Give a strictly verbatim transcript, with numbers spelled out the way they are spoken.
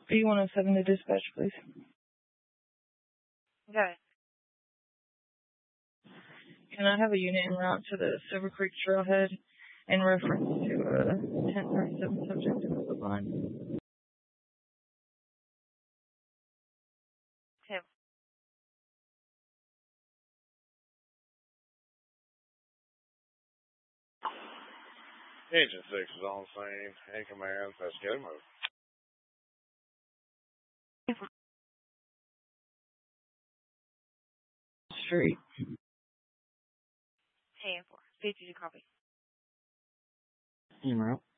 B one oh seven to dispatch, please. Okay. Can I have a unit en route to the Silver Creek Trailhead in reference to a ten thirty-seven subject in the line? Okay. Agent six is on scene. In command. Let's get him moved. Street. Hey, four. fifty-two copy. En route.